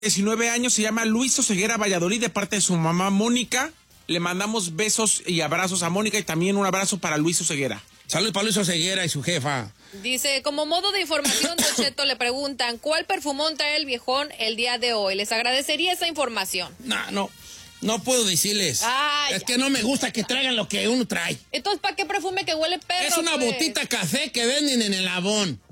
19 años, se llama Luis Oseguera Valladolid, de parte de su mamá Mónica. Le mandamos besos y abrazos a Mónica y también un abrazo para Luis Oseguera. Saludos para Luis Oseguera y su jefa. Dice, como modo de información, Don Cheto, le preguntan, ¿cuál perfumón trae el viejón el día de hoy? Les agradecería esa información. No puedo decirles. Es que no me gusta que traigan lo que uno trae. Entonces, ¿para qué perfume que huele perro? Es una botita café que venden en el Avon.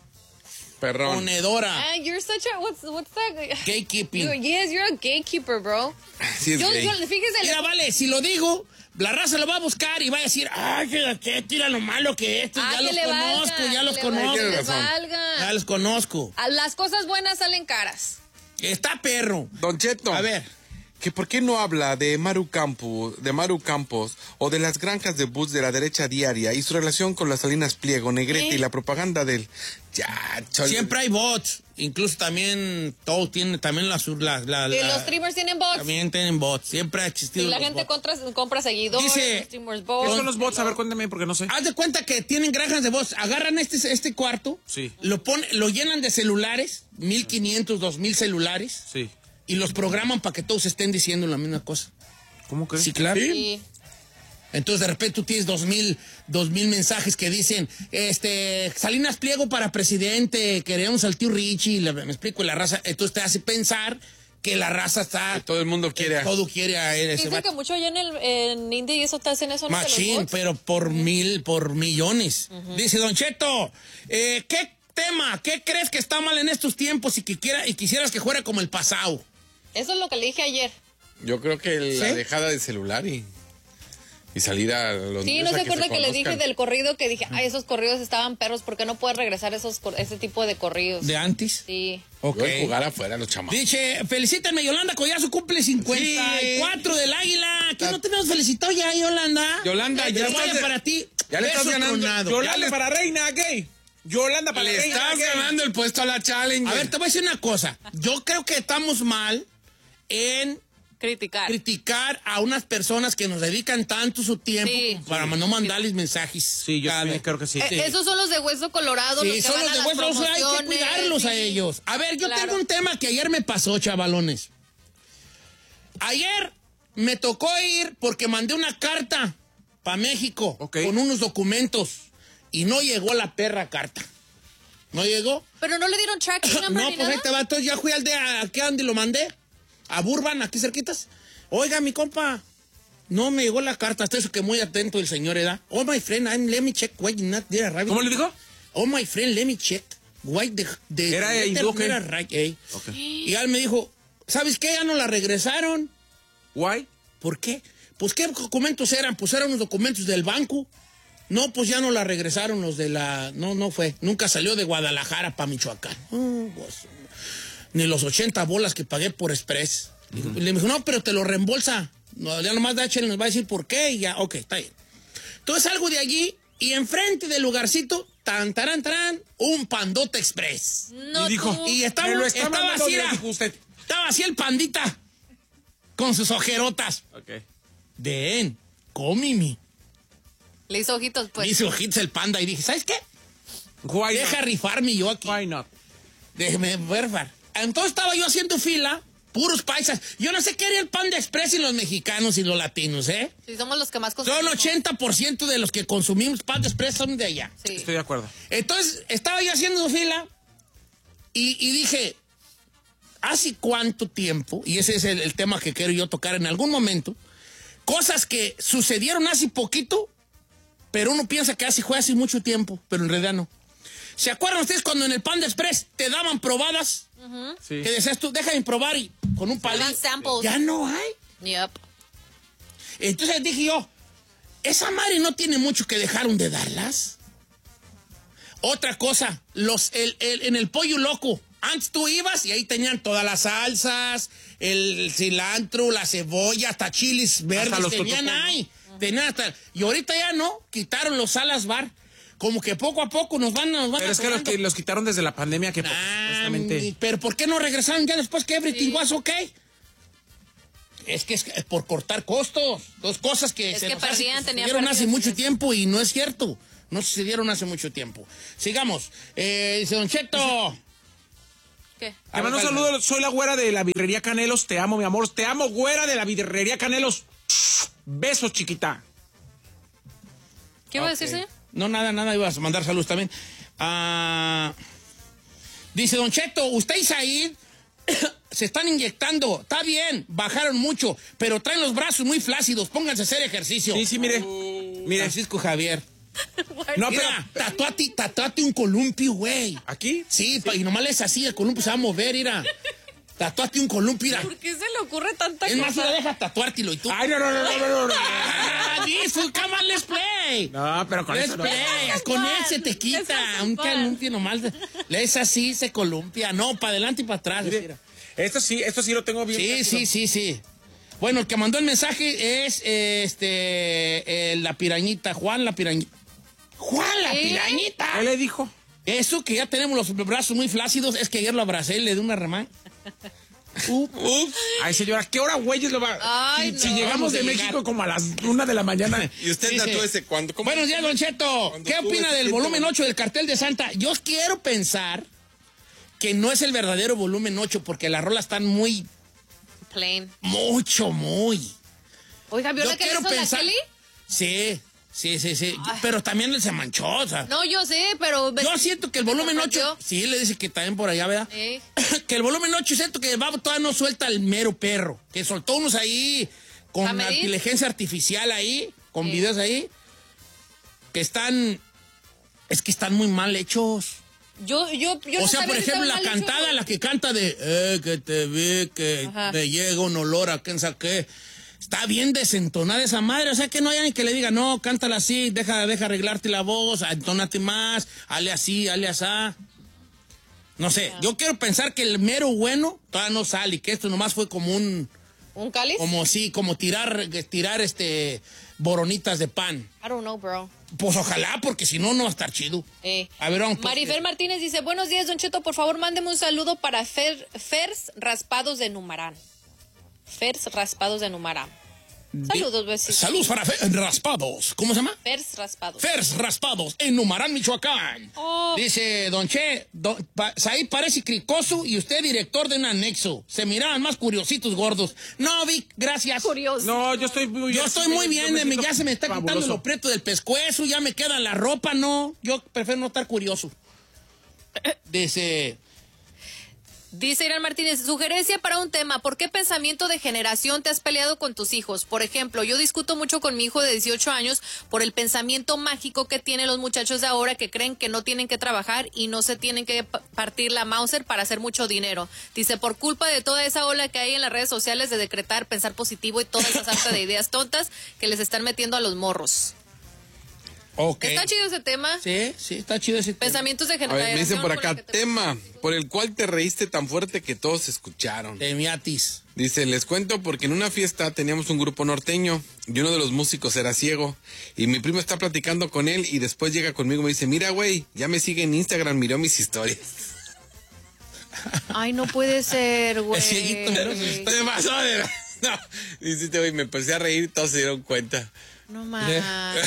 Perrón. Ponedora. You're such a, what's that? Gatekeeping. You're a gatekeeper, bro. Sí, fíjese. Mira, vale, si lo digo, la raza lo va a buscar y va a decir, que tira lo malo que esto, ya los conozco. Ya los conozco. Las cosas buenas salen caras. Está perro. Don Cheto. A ver. Que por qué no habla de Maru Campos o de las granjas de bus de la derecha diaria y su relación con las Salinas Pliego, Negrete y la propaganda del... Siempre hay bots. Incluso también todo tiene, también los streamers tienen bots. También tienen bots. Siempre ha existido. Y la gente compra seguidores. Dice, streamers bots. ¿Qué son los bots? A ver, cuéntame porque no sé. Haz de cuenta que tienen granjas de bots. Agarran este cuarto. Sí. Lo llenan de celulares. 1,500, 2,000 celulares. Sí. Y los programan para que todos estén diciendo la misma cosa. ¿Cómo crees? Sí, claro. Sí. Entonces de repente tú tienes 2,000 mensajes que dicen, Salinas Pliego para presidente, queremos al tío Richie, me explico, la raza, entonces te hace pensar que la raza está... Que todo el mundo quiere todo quiere a él. Dicen que mucho allá en Indy y eso te hacen eso. Machín, pero por millones. Dice Don Cheto, ¿qué tema, qué crees que está mal en estos tiempos y quisieras que fuera como el pasado? Eso es lo que le dije ayer. Yo creo que la dejada de celular y salir a los... Sí, ¿no se acuerda que le dije del corrido? Que dije, esos corridos estaban perros, ¿por qué no puedes regresar ese tipo de corridos? ¿De antes? Sí. Ok. Voy a jugar afuera los chamacos. Dice, felicítenme, Yolanda Collazo cumple 54 del Águila. ¿Qué no tenemos felicitado ya, Yolanda? Yolanda, ya vaya para ti. Ya le estás ganando. Yolanda para reina gay. Yolanda para le reina estás gay. ganando el puesto a la challenge. A ver, te voy a decir una cosa. Yo creo que estamos mal en criticar a unas personas que nos dedican tanto su tiempo para no mandarles mensajes. Sí, yo también creo que sí. Esos son los de hueso colorado. Sí, los que son van los de a hueso las colorado, hay que cuidarlos a ellos. A ver, yo tengo un tema que ayer me pasó, chavalones. Ayer me tocó ir porque mandé una carta para México con unos documentos y no llegó la perra carta. ¿No llegó? Pero no le dieron tracking number No, pues ahí te va. Entonces ya fui al de aquí a donde lo mandé. A Burban, aquí cerquitas. Oiga, mi compa, no me llegó la carta. Hasta eso que muy atento el señor, ¿edad? Oh, my friend, let me check why you not there, right? ¿Cómo le dijo? Oh, my friend, let me check why the ¿Era hindú, qué? right, Y él me dijo, ¿sabes qué? Ya no la regresaron. ¿Why? ¿Por qué? Pues, ¿qué documentos eran? Pues eran los documentos del banco. No, pues ya no la regresaron los de la... No fue. Nunca salió de Guadalajara para Michoacán. Pues, ni los 80 bolas que pagué por Express. Le dijo, no, pero te lo reembolsa. No, ya nomás DHL nos va a decir por qué y ya, ok, está bien. Entonces salgo de allí y enfrente del lugarcito, tarán, un Pandota Express. No, y dijo, y estaba así, estaba así el pandita con sus ojerotas. Ok. Cómimi. Le hizo ojitos, pues. Le hizo ojitos el panda y dije, ¿sabes qué? Why Deja not? rifarme yo aquí. Why not? Déjeme ver. Entonces estaba yo haciendo fila, puros paisas. Yo no sé qué haría el Panda Express y los mexicanos y los latinos, ¿eh? Sí, somos los que más Son consumimos. 80% de los que consumimos Panda Express son de allá. Sí. Estoy de acuerdo. Entonces estaba yo haciendo fila y dije, ¿hace cuánto tiempo? Y ese es el tema que quiero yo tocar en algún momento. Cosas que sucedieron hace poquito, pero uno piensa que fue hace mucho tiempo, pero en realidad no. ¿Se acuerdan ustedes cuando en el Panda Express te daban probadas? Sí. Que decías tú, déjame probar y con un palito. Samples. Ya no hay. Yep. Entonces dije yo, esa madre no tiene mucho que dejaron de darlas. Otra cosa, en el Pollo Loco, antes tú ibas y ahí tenían todas las salsas, el cilantro, la cebolla, hasta chiles verdes los tenían totopones, ahí. Tenían hasta, y ahorita ya no, quitaron los salas bar. Como que poco a poco nos van Pero es que los quitaron desde la pandemia que justamente... Pero ¿por qué no regresaron ya después que everything was okay? Es que es por cortar costos. Dos cosas que sucedieron hace mucho tiempo y no es cierto. No sucedieron hace mucho tiempo. Sigamos. Dice Don Cheto. ¿Qué? Te mando un saludo, soy la güera de la birrería Canelos, te amo, mi amor, te amo, güera de la birrería Canelos. Besos, chiquita. ¿Qué iba a decir, señor? No, nada, ibas a mandar saludos también. Dice Don Cheto, usted y Said se están inyectando. Está bien, bajaron mucho, pero traen los brazos muy flácidos. Pónganse a hacer ejercicio. Sí, mire. Mire. Francisco Javier. No, Mira, tatuate un columpio, güey. ¿Aquí? Sí, y nomás es así, el columpio se va a mover, mira. Tatuate un columpio, mira. ¿Por qué se le ocurre tanta Es más, cosa? deja tatuártelo y tú. Ay, no. This, come on, let's play. No, pero con Let's eso no. play. Con él se te quita. Un columpio nomás. Es así, se columpia. No, para adelante y para atrás. Mire, esto sí lo tengo bien. Sí. Bueno, el que mandó el mensaje es la pirañita, Juan la pirañita. ¡Juan la pirañita! ¿Qué le dijo? Eso que ya tenemos los brazos muy flácidos, es que ayer lo abracé y le di una remán. Ay, señora, ¿qué hora, güeyes, lo va? Ay, Si no. llegamos Vamos de a México llegar. como a las 1 de la mañana. ¿Y usted Dice, tatúese cuándo? ¿Cómo? Buenos días, Don Cheto. Cuando ¿Qué tú opina del estés volumen todo- 8 del cartel de Santa? Yo quiero pensar que no es el verdadero volumen 8 porque las rolas están muy. Oiga, ¿vio Yo la que le quiero hizo la pensar. Kelly? Sí. Pero también se manchó, o sea. No, yo sé, pero... Yo siento que el volumen 8. Sí, le dice que también por allá, ¿verdad? Sí. Que el volumen 8 siento que todavía no suelta el mero perro. Que soltó unos ahí con ¿A medir? inteligencia artificial ahí, con Sí. videos ahí, que están. Es que están muy mal hechos. Yo O no sea, sabía por que ejemplo, estaba la mal hecho. cantada, la que canta de que te vi, que Ajá. me llega un olor a quién sabe qué. Está bien desentonada esa madre, o sea que no hay ni que le diga, no, cántala así, deja arreglarte la voz, entónate más, hale así, hale asá. No sé, yo quiero pensar que el mero bueno todavía no sale, y que esto nomás fue como un, ¿Un cáliz? como tirar boronitas de pan. I don't know, bro. Pues ojalá, porque si no, no va a estar chido. A ver, vamos. Marifer Martínez dice, buenos días, Don Cheto, por favor, mándeme un saludo para Fers Raspados de Numarán. Fers Raspados de Numarán. Saludos, besitos. Saludos para Raspados. ¿Cómo se llama? Fers Raspados. Fers Raspados en Numarán, Michoacán. Oh. Dice Don Che, Said parece cricoso y usted director de un anexo. Se miraban más curiositos gordos. No, Vic, gracias. Curioso. No, yo estoy muy bien. Yo estoy muy bien, ya se me está quitando fabuloso. lo preto del pescuezo, ya me queda la ropa, no. Yo prefiero no estar curioso. Dice Irán Martínez, sugerencia para un tema, ¿por qué pensamiento de generación te has peleado con tus hijos? Por ejemplo, yo discuto mucho con mi hijo de 18 años por el pensamiento mágico que tienen los muchachos de ahora que creen que no tienen que trabajar y no se tienen que partir la Mauser para hacer mucho dinero. Dice, por culpa de toda esa ola que hay en las redes sociales de decretar, pensar positivo y toda esa sarta de ideas tontas que les están metiendo a los morros. Ok. ¿Está chido ese tema? Sí, está chido ese tema. Pensamientos de A generación. ver, me dicen por acá, la que te- tema por el cual te reíste tan fuerte que todos escucharon. Temiatis. Dice, les cuento porque en una fiesta teníamos un grupo norteño y uno de los músicos era ciego. Y mi primo está platicando con él y después llega conmigo y me dice, mira, güey, ya me sigue en Instagram, miró mis historias. Ay, no puede ser, güey. Es cieguito, ¿no? Se pasó de... No, dice, güey, me empecé a reír y todos se dieron cuenta. No manches.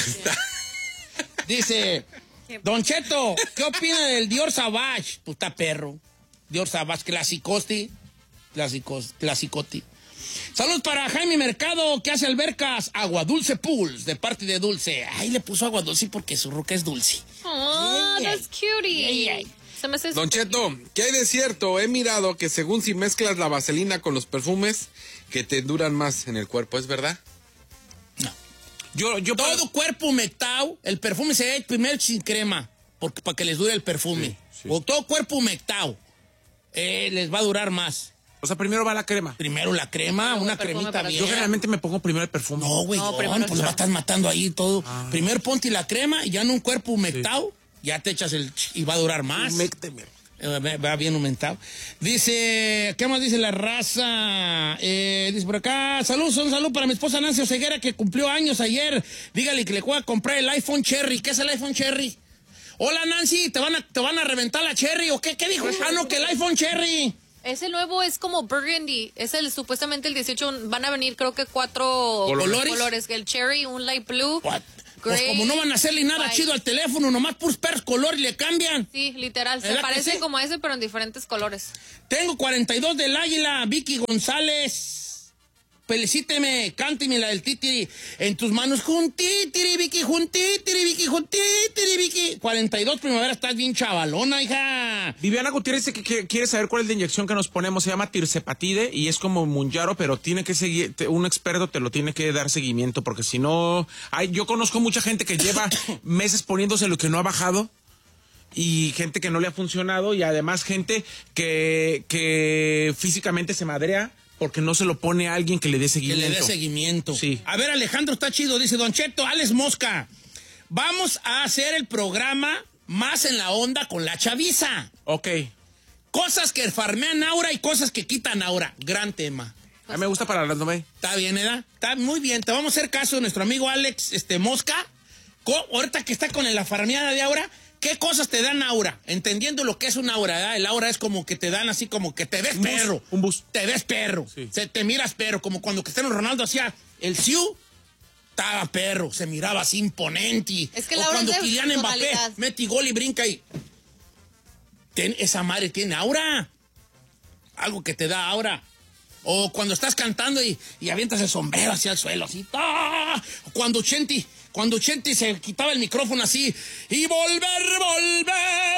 Dice, Don Cheto, ¿qué opina del Dior Savage? Puta perro. Dior Savage, clasicote. Saludos para Jaime Mercado, que hace albercas Agua Dulce Pools, de parte de Dulce. Ay, le puso agua dulce porque su ruca es dulce. Oh, that's cutie. Ay, ay. Se me hace Don Cheto, ¿qué hay de cierto? He mirado que según si mezclas la vaselina con los perfumes, que te duran más en el cuerpo, ¿es verdad? Yo Todo cuerpo humectado, el perfume se echa primero sin crema, para que les dure el perfume. Sí, sí. O todo cuerpo humectado, les va a durar más. O sea, primero va la crema. Primero la crema, Luego una el perfume cremita para bien. Yo generalmente me pongo primero el perfume. No, güey, No, no, primero pues el- lo estás matando ahí todo. Primero ponte la crema y ya en un cuerpo humectado, ya te echas y va a durar más. Mécteme. Va bien aumentado. Dice, ¿qué más dice la raza? Dice por acá, un saludo para mi esposa Nancy Oseguera que cumplió años ayer. Dígale que le voy a comprar el iPhone Cherry. ¿Qué es el iPhone Cherry? Hola Nancy, ¿te van a reventar la Cherry o qué? ¿Qué dijo? Ah, no, que el iPhone Cherry. Ese nuevo es como burgundy. Es supuestamente el 18. Van a venir, creo que 4 ¿Colores? colores. El cherry, un light blue. What? Pues Gray, como no van a hacerle nada white. chido al teléfono, nomás puros perros color y le cambian. Sí, literal. Se ¿Verdad que parece sí? como a ese, pero en diferentes colores. Tengo 42 del Águila, Vicky González. Felicíteme, cánteme la del titiri. En tus manos, juntitiri, Vicky, juntitiri, Vicky, juntitiri, Vicky. 42 primavera, estás bien chavalona, hija. Viviana Gutiérrez dice que quiere saber cuál es la inyección que nos ponemos. Se llama tirzepatide y es como Mounjaro, pero tiene que seguir, un experto te lo tiene que dar seguimiento, porque si no... yo conozco mucha gente que lleva meses poniéndose lo que no ha bajado. Y gente que no le ha funcionado, y además gente que físicamente se madrea porque no se lo pone a alguien que le dé Que seguimiento. le dé seguimiento. Sí. A ver, Alejandro, está chido. Dice Don Cheto, Alex Mosca. Vamos a hacer el programa más en la onda con la chaviza. Ok. Cosas que farmean aura y cosas que quitan aura. Gran tema. A mí me gusta para las 9. Está bien, ¿verdad? Está muy bien. Te vamos a hacer caso de nuestro amigo Alex Mosca. Ahorita que está con la farmeada de aura, ¿qué cosas te dan aura? Entendiendo lo que es una aura, ¿verdad? El aura es como que te dan así como que te ves perro. Un bus. Te ves perro. Sí. Te miras perro. Como cuando Cristiano Ronaldo hacía el Siu, estaba perro. Se miraba así imponente. Es que o la aura cuando es de Kylian Mbappé personalidad. mete gol y brinca y... Esa madre tiene aura. Algo que te da aura. O cuando estás cantando y avientas el sombrero hacia el suelo, así. ¡Ah! O cuando Chenti se quitaba el micrófono así. Y volver.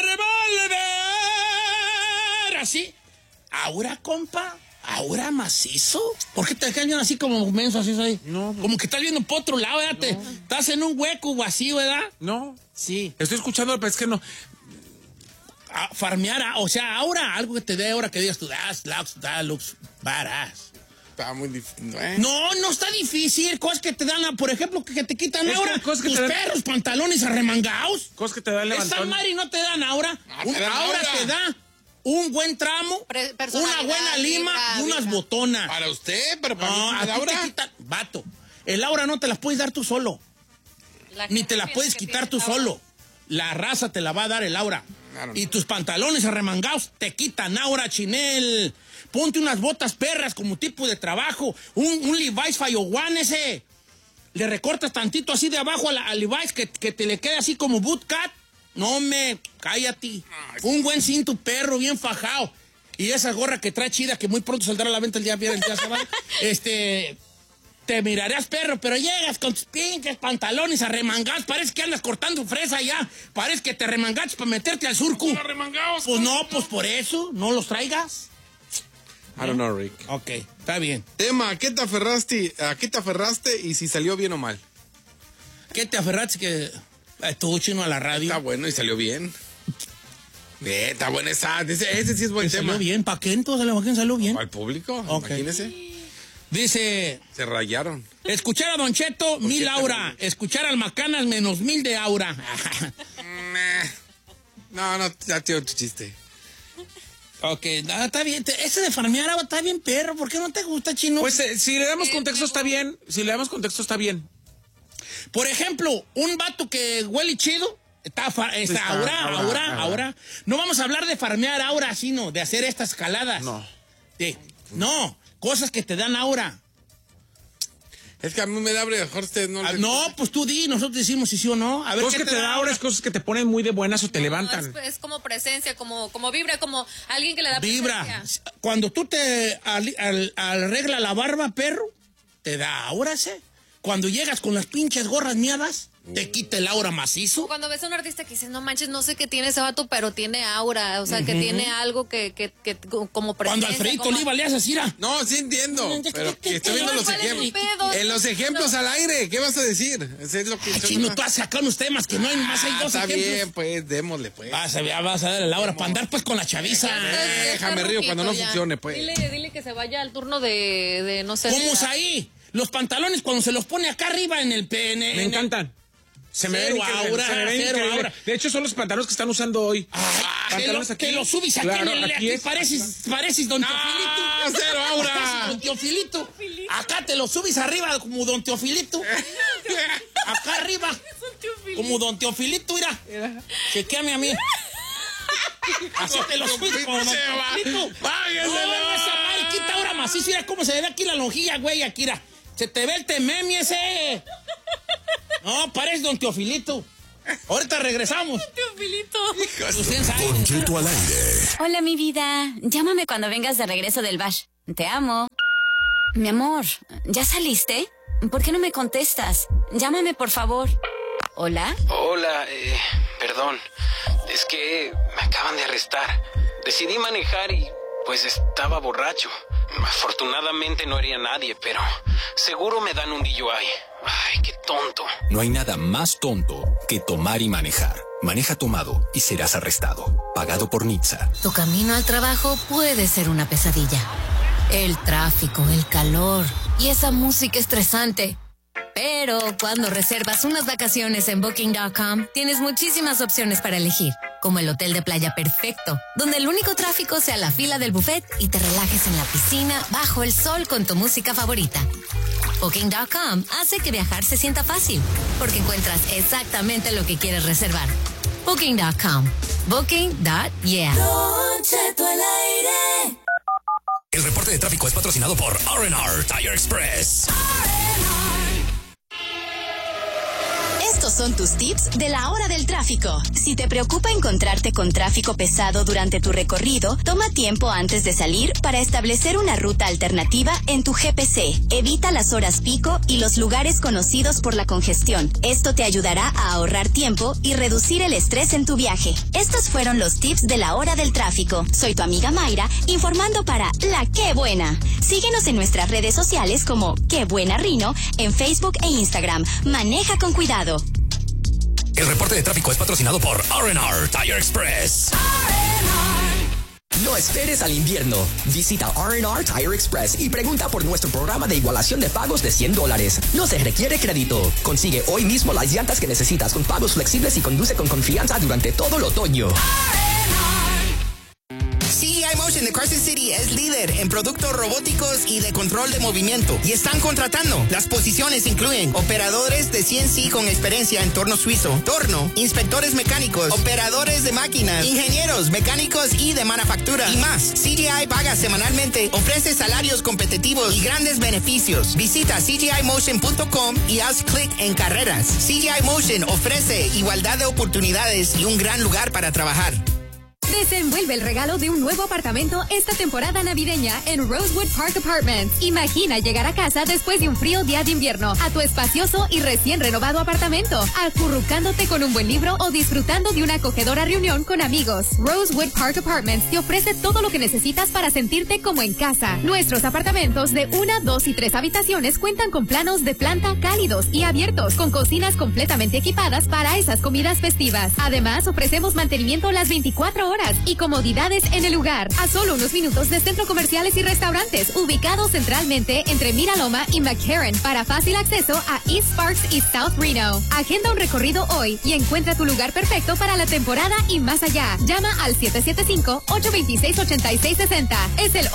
Así. Aura, compa. Aura macizo. ¿Por qué te dejas bien así como menso, así? No. Como que estás viendo por otro lado, ¿verdad? No. Estás en un hueco vacío, ¿verdad? No. Sí. Estoy escuchando, pero es que no. Farmear, o sea, aura, algo que te dé aura que digas tú, that looks badass. Está muy difícil. No está difícil. Cosas que te dan, por ejemplo, que te quitan Es que aura. cosas que Tus te dan- perros, pantalones arremangados. Cosas que te dan Esa levantón. madre no te dan aura. te dan Aura aura. te da un buen tramo, Personalidad, una buena lima vibra, y unas vibra. botonas. Para usted, pero para No, mí a me da ti te aura. quitan, vato. El aura no te las puedes dar tú solo. Ni te la puedes quitar tú solo. La raza te la va a dar el aura. Claro. Y tus pantalones arremangados te quitan aura, Chinel. Ponte unas botas perras como tipo de trabajo. Un Levi's Fallo One ese. Le recortas tantito así de abajo a Levi's que te le quede así como bootcut. No cállate. Un buen cinto perro bien fajado. Y esa gorra que trae chida que muy pronto saldrá a la venta el día viernes, ya se va. Te mirarás perro, pero llegas con tus pinches pantalones arremangados. Parece que andas cortando fresa ya. Parece que te remangaste para meterte al surco. Arremangados. Pues no, pues por eso, no los traigas. I don't know, Rick. Ok, está bien. Tema, ¿a qué te aferraste y si salió bien o mal? ¿Qué te aferraste que estuvo chino a la radio? Está bueno y salió bien. Bien, está buena esa. Ese sí es buen ¿Que tema. salió bien? ¿Para qué entonces? ¿Para quién salió bien? Al público, Ok. imagínese. Dice, Se rayaron. escuchar a Don Cheto, 1000 qué aura. Escuchar al Macanas, menos 1000 de aura. No, ya tío, tu chiste. Ok, está bien. Ese de farmear agua está bien, perro. ¿Por qué no te gusta, chino? Pues si le damos contexto está bien. Si le damos contexto está bien. Por ejemplo, un vato que huele chido, está aura. No vamos a hablar de farmear aura, sino de hacer estas escaladas. No. No, cosas que te dan aura. Es que a mí me da hambre, mejor usted no le... No, pues tú di, nosotros decimos si sí o no. A ver, Cosas ¿qué que te da ahora es cosas que te ponen muy de buenas o te levantan. Es como presencia, como vibra, como alguien que le da Vibra. presencia. Cuando tú te arregla la barba, perro, te da aura, ¿sí? Cuando llegas con las pinches gorras miadas, te quita el aura macizo. Cuando ves a un artista que dices, no manches, no sé qué tiene ese vato, pero tiene aura, o sea, que tiene algo que como presencia. Cuando Alfredito como... Oliva le hace así, ¡ra! No, sí entiendo, pero que estoy viendo No, los ¿cuál es el ejemplos. pedo? En los ejemplos al aire, ¿qué vas a decir? Eso es lo que... Ay, chino, tú has sacado unos temas que no hay más, hay dos está ejemplos. bien, pues, démosle, pues. Vas a dar el aura para andar pues con la chaviza. Déjame río cuando no funcione, pues. Dile que se vaya al turno de no sé. ¿Cómo de es la- ahí? Los pantalones cuando se los pone acá arriba en el pene. Me encantan. Se me Cero ven increíbles, aura, se me ven cero increíbles. aura. De hecho, son los pantalones que están usando hoy. Pantalones Te lo subes aquí Claro, en el... aquí es. Pareces Don Teofilito. cero aura. Pareces Don Teofilito. Acá te lo subes arriba como Don Teofilito. Acá arriba. Como Don Teofilito, mira. Chequéame a mí. Así te lo subes como Don Teofilito. Págueselo. No, esa madre quita aura macizo. Mira cómo se ve aquí la lonjilla, güey. Aquí, mira. Se te ve el tememi ese. No, parece don Teofilito. Ahorita regresamos. Teofilito. Usted sabe. Don Cheto al aire. Hola, mi vida. Llámame cuando vengas de regreso del bash. Te amo. Mi amor, ¿ya saliste? ¿Por qué no me contestas? Llámame, por favor. ¿Hola? Hola, perdón. Es que me acaban de arrestar. Decidí manejar y pues estaba borracho. Afortunadamente no hería a nadie, pero seguro me dan un DUI. Ay, qué tonto. No hay nada más tonto que tomar y manejar. Maneja tomado y serás arrestado. Pagado por NHTSA. Tu camino al trabajo puede ser una pesadilla. El tráfico, el calor y esa música estresante. Pero cuando reservas unas vacaciones en Booking.com, tienes muchísimas opciones para elegir, como el hotel de playa perfecto, donde el único tráfico sea la fila del buffet y te relajes en la piscina bajo el sol con tu música favorita. Booking.com hace que viajar se sienta fácil, porque encuentras exactamente lo que quieres reservar. Booking.com. Booking.yeah. El reporte de tráfico es patrocinado por R&R Tire Express. Estos son tus tips de la hora del tráfico. Si te preocupa encontrarte con tráfico pesado durante tu recorrido, toma tiempo antes de salir para establecer una ruta alternativa en tu GPC. Evita las horas pico y los lugares conocidos por la congestión. Esto te ayudará a ahorrar tiempo y reducir el estrés en tu viaje. Estos fueron los tips de la hora del tráfico. Soy tu amiga Mayra, informando para La Qué Buena. Síguenos en nuestras redes sociales como Qué Buena Rino, en Facebook e Instagram. Maneja con cuidado. El reporte de tráfico es patrocinado por R&R Tire Express. No esperes al invierno. Visita R&R Tire Express y pregunta por nuestro programa de igualación de pagos de $100. No se requiere crédito. Consigue hoy mismo las llantas que necesitas con pagos flexibles y conduce con confianza durante todo el otoño. CGI Motion de Carson City es líder en productos robóticos y de control de movimiento y están contratando. Las posiciones incluyen operadores de CNC con experiencia en torno suizo, torno, inspectores mecánicos, operadores de máquinas, ingenieros, mecánicos y de manufactura y más. CGI paga semanalmente, ofrece salarios competitivos y grandes beneficios. Visita CGIMotion.com y haz clic en carreras. CGI Motion ofrece igualdad de oportunidades y un gran lugar para trabajar. Desenvuelve el regalo de un nuevo apartamento esta temporada navideña en Rosewood Park Apartments. Imagina llegar a casa después de un frío día de invierno a tu espacioso y recién renovado apartamento, acurrucándote con un buen libro o disfrutando de una acogedora reunión con amigos. Rosewood Park Apartments te ofrece todo lo que necesitas para sentirte como en casa. Nuestros apartamentos de 1, 2 y 3 habitaciones cuentan con planos de planta cálidos y abiertos, con cocinas completamente equipadas para esas comidas festivas. Además, ofrecemos mantenimiento las 24 horas y comodidades en el lugar, a solo unos minutos de centros comerciales y restaurantes, ubicados centralmente entre Miraloma y McCarran, para fácil acceso a East Sparks y South Reno. Agenda un recorrido hoy y encuentra tu lugar perfecto para la temporada y más allá. Llama al 775-826-8660. Es el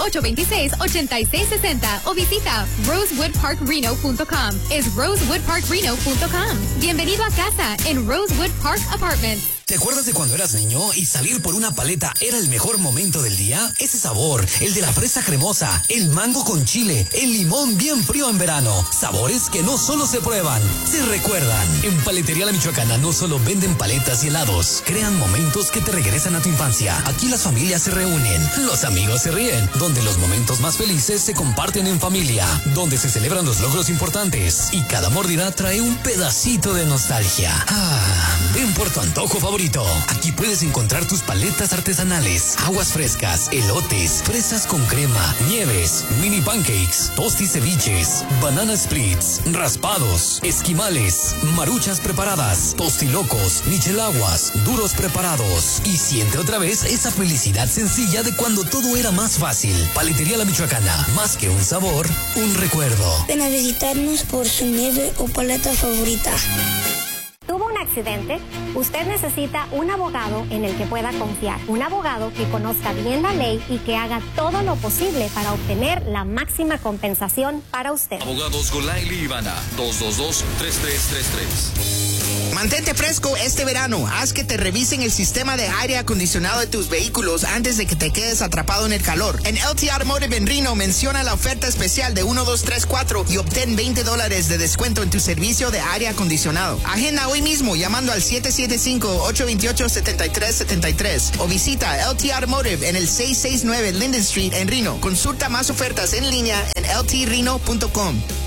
826-8660 o visita rosewoodparkreno.com. Es rosewoodparkreno.com. Bienvenido a casa en Rosewood Park Apartments. ¿Te acuerdas de cuando eras niño y salir por una paleta era el mejor momento del día? Ese sabor, el de la fresa cremosa, el mango con chile, el limón bien frío en verano. Sabores que no solo se prueban, se recuerdan. En Paletería La Michoacana no solo venden paletas y helados, crean momentos que te regresan a tu infancia. Aquí las familias se reúnen, los amigos se ríen, donde los momentos más felices se comparten en familia, donde se celebran los logros importantes y cada mordida trae un pedacito de nostalgia. Ven por tu antojo favorito. Aquí puedes encontrar tus paletas artesanales, aguas frescas, elotes, fresas con crema, nieves, mini pancakes, tosti ceviches, banana splits, raspados, esquimales, maruchas preparadas, tostilocos, michelaguas, duros preparados. Y siente otra vez esa felicidad sencilla de cuando todo era más fácil. Paletería La Michoacana, más que un sabor, un recuerdo. Ven a visitarnos por su nieve o paleta favorita. ¿Tuvo un accidente? Usted necesita un abogado en el que pueda confiar. Un abogado que conozca bien la ley y que haga todo lo posible para obtener la máxima compensación para usted. Abogados Golaili Ivana, 222-3333. Mantente fresco este verano. Haz que te revisen el sistema de aire acondicionado de tus vehículos antes de que te quedes atrapado en el calor. En LT Automotive en Reno menciona la oferta especial de 1, 2, 3, 4 y obtén $20 de descuento en tu servicio de aire acondicionado. Agenda hoy mismo llamando al 775-828-7373 o visita LT Automotive en el 669 Linden Street en Reno. Consulta más ofertas en línea en ltreno.com.